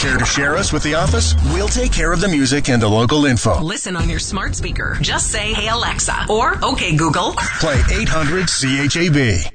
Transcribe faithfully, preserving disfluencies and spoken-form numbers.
Care to share us with the office? We'll take care of the music and the local info. Listen on your smart speaker. Just say, "Hey Alexa," or "Okay Google." Play eight hundred C H A B.